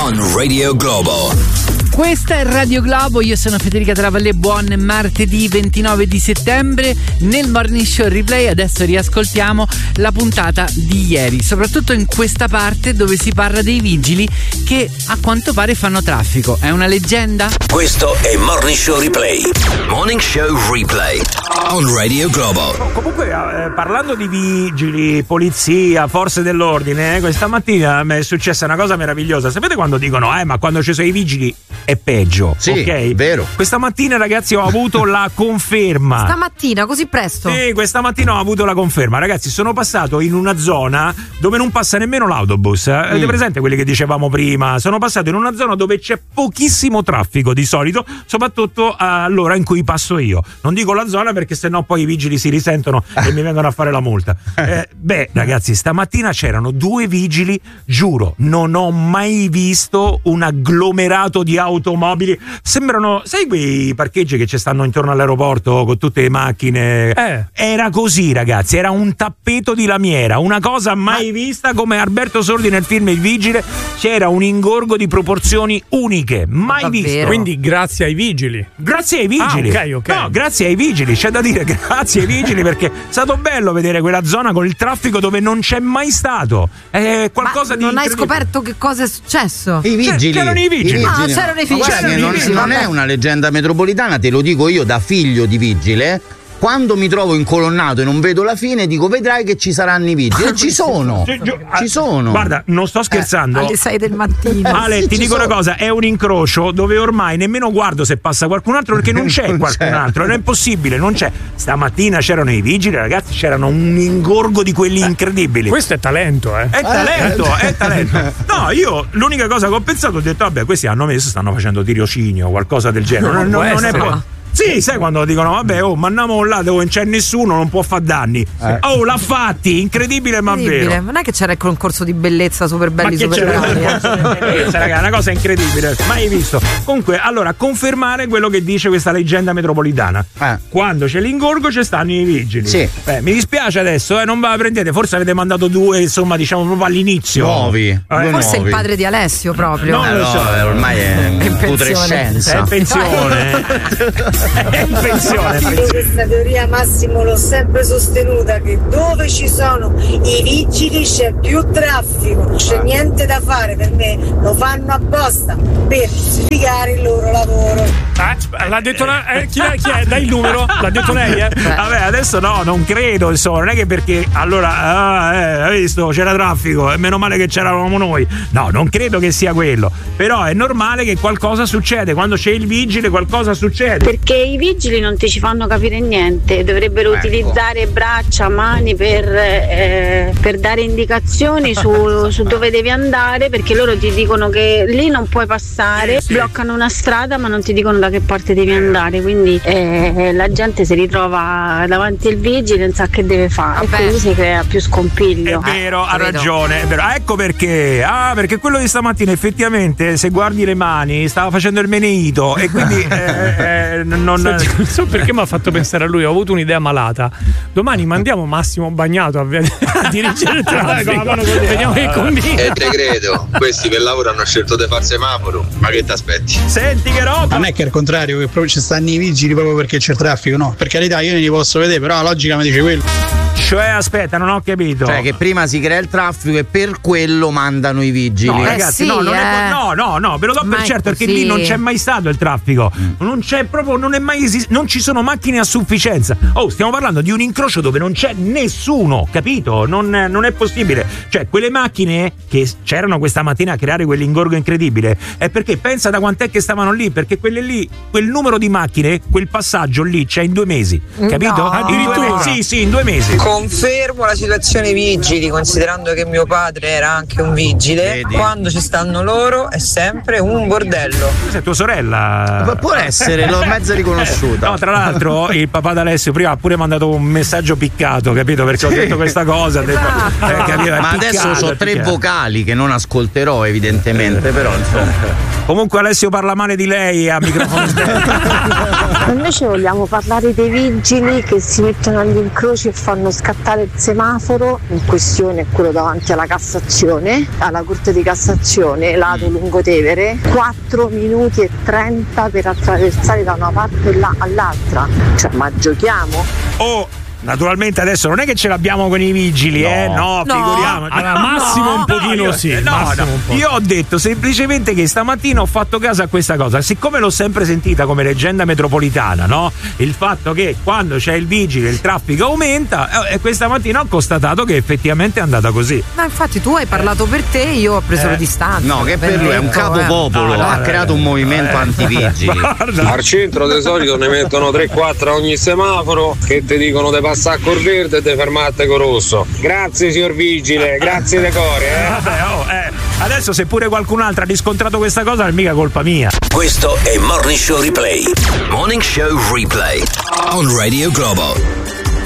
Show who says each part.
Speaker 1: on Radio Globo.
Speaker 2: Questa è Radio Globo, io sono Federica Travallé, buon martedì 29 di settembre. Nel Morning Show Replay adesso riascoltiamo la puntata di ieri, soprattutto in questa parte dove si parla dei vigili che a quanto pare fanno traffico. È una leggenda?
Speaker 1: Questo è Morning Show Replay. Morning Show Replay on Radio Globo.
Speaker 3: Comunque parlando di vigili, polizia, forze dell'ordine, questa mattina mi è successa una cosa meravigliosa. Sapete quando dicono ma quando ci sono i vigili è peggio?
Speaker 4: Sì,
Speaker 3: ok?
Speaker 4: Vero.
Speaker 3: Questa mattina, ragazzi, ho avuto la conferma.
Speaker 5: Stamattina, così presto?
Speaker 3: Sì, questa mattina ho avuto la conferma. Ragazzi, sono passato in una zona dove non passa nemmeno l'autobus. Avete presente quelli che dicevamo prima? Sono passato in una zona dove c'è pochissimo traffico di solito, soprattutto all'ora in cui passo io. Non dico la zona perché sennò poi i vigili si risentono e mi vengono a fare la multa. Ragazzi, stamattina c'erano 2 vigili, giuro, non ho mai visto un agglomerato di automobili. Sembrano, sai quei parcheggi che ci stanno intorno all'aeroporto con tutte le macchine? Era così, ragazzi, era un tappeto di lamiera, una cosa mai vista, come Alberto Sordi nel film Il Vigile. C'era un ingorgo di proporzioni uniche, mai visto.
Speaker 6: Quindi grazie ai vigili.
Speaker 3: Grazie ai vigili.
Speaker 6: Ok.
Speaker 3: No, grazie ai vigili, c'è da dire grazie ai vigili, perché è stato bello vedere quella zona con il traffico dove non c'è mai stato. È qualcosa di
Speaker 5: non hai
Speaker 3: incredibile.
Speaker 5: scoperto che cosa è successo?
Speaker 4: I vigili.
Speaker 3: C'erano i vigili.
Speaker 5: C'erano i vigili.
Speaker 4: Guarda che non è una leggenda metropolitana, te lo dico io da figlio di vigile. Quando mi trovo incolonnato e non vedo la fine, dico vedrai che ci saranno i vigili. E ci sono. Ci sono.
Speaker 3: Guarda, non sto scherzando.
Speaker 5: Alle 6 del mattino.
Speaker 3: Ale, ti dico una cosa, è un incrocio dove ormai nemmeno guardo se passa qualcun altro, perché non c'è qualcun altro, non è possibile, non c'è. Stamattina c'erano i vigili, ragazzi, c'erano un ingorgo di quelli incredibili.
Speaker 6: Questo è talento,
Speaker 3: È talento. No, io l'unica cosa che ho pensato, ho detto, vabbè, questi hanno messo, stanno facendo tirocinio o qualcosa del genere. Non è Sì, sai quando dicono vabbè, ma andiamo là dove non c'è nessuno, non può far danni. L'ha fatti, incredibile ma vero.
Speaker 5: Non è che c'era il concorso di bellezza super belli, super bravi.
Speaker 3: Raga, è una cosa incredibile, mai visto. Comunque, allora, confermare quello che dice questa leggenda metropolitana. Quando c'è l'ingorgo ci stanno i vigili.
Speaker 4: Sì.
Speaker 3: Mi dispiace adesso, non ve la prendete, forse avete mandato 2, insomma, diciamo proprio all'inizio.
Speaker 4: Nuovi.
Speaker 5: Forse il padre di Alessio proprio.
Speaker 3: Non lo so.
Speaker 4: Ormai è in putrescenza.
Speaker 3: È in pensione. È in pensione.
Speaker 7: Questa teoria, Massimo, l'ho sempre sostenuta, che dove ci sono i vigili c'è più traffico, c'è niente da fare. Per me lo fanno apposta per giustificare il loro lavoro.
Speaker 6: L'ha detto chi è? Dai il numero? L'ha detto lei?
Speaker 3: Vabbè, adesso no, non credo, insomma, non è che perché allora hai visto, c'era traffico e meno male che c'eravamo noi. No, non credo che sia quello. Però è normale che qualcosa succede, quando c'è il vigile qualcosa succede.
Speaker 8: Perché i vigili non ti ci fanno capire niente, dovrebbero utilizzare braccia, mani per dare indicazioni su dove devi andare, perché loro ti dicono che lì non puoi passare, bloccano una strada ma non ti dicono da che parte devi andare, quindi la gente si ritrova davanti al vigile, non sa che deve fare e quindi si crea più scompiglio.
Speaker 3: È vero, ha ragione, è vero. Ecco perché. Perché quello di stamattina effettivamente, se guardi le mani, stava facendo il meneito e quindi non
Speaker 6: so perché mi ha fatto pensare a lui, ho avuto un'idea malata. Domani mandiamo Massimo bagnato a dirigere il traffico. Vediamo che conviene.
Speaker 9: E te credo, questi per lavoro hanno scelto di fare semaforo, ma che ti aspetti?
Speaker 3: Senti che roba!
Speaker 10: Non è che al contrario, che proprio ci stanno i vigili proprio perché c'è il traffico, no, per carità io ne li posso vedere, però la logica mi dice quello.
Speaker 3: Cioè, aspetta, non ho capito.
Speaker 4: Cioè, che prima si crea il traffico e per quello mandano i vigili.
Speaker 3: No, ragazzi, no, ve lo do per certo, perché lì non c'è mai stato il traffico. Non c'è proprio, non è mai non ci sono macchine a sufficienza. Stiamo parlando di un incrocio dove non c'è nessuno, capito? Non è possibile. Cioè, quelle macchine che c'erano questa mattina a creare quell'ingorgo incredibile, è perché pensa da quant'è che stavano lì, perché quelle lì, quel numero di macchine, quel passaggio lì c'è in 2 mesi, capito?
Speaker 5: No.
Speaker 3: Addirittura. Sì, in 2 mesi.
Speaker 7: Confermo la situazione vigili, considerando che mio padre era anche un vigile.
Speaker 4: Vedi?
Speaker 7: Quando ci stanno loro è sempre un bordello.
Speaker 3: Questa è tua sorella?
Speaker 4: Può essere, l'ho mezza riconosciuta.
Speaker 3: No, tra l'altro il papà d'Alessio prima ha pure mandato un messaggio piccato, capito? Perché ho detto questa cosa, ha detto,
Speaker 4: ma adesso ho 3 vocali che non ascolterò evidentemente, però insomma.
Speaker 3: Comunque Alessio parla male di lei a microfono spento.
Speaker 8: Invece vogliamo parlare dei vigili che si mettono agli incroci e fanno scattare il semaforo. In questione è quello davanti alla Cassazione, alla Corte di Cassazione, lato Lungotevere, 4 minuti e 30 per attraversare da una parte all'altra. Cioè, ma giochiamo?
Speaker 3: Naturalmente adesso non è che ce l'abbiamo con i vigili, no, figuriamoci.
Speaker 6: Allora, massimo un pochino sì. Un po'.
Speaker 3: Io ho detto semplicemente che stamattina ho fatto caso a questa cosa, siccome l'ho sempre sentita come leggenda metropolitana, no? Il fatto che quando c'è il vigile il traffico aumenta, e questa mattina ho constatato che effettivamente è andata così.
Speaker 5: Ma infatti tu hai parlato per te, io ho preso le distanze.
Speaker 4: No, che per lui è un capopopolo, ha creato un movimento antivigili.
Speaker 9: Al centro di solito ne mettono 3-4 a ogni semaforo che ti dicono di passare col verde e di fermate col rosso. Grazie signor vigile, grazie de core.
Speaker 3: Adesso se pure qualcun altro ha riscontrato questa cosa non è mica colpa mia.
Speaker 1: Questo è Morning Show Replay. Morning Show Replay on Radio Globo.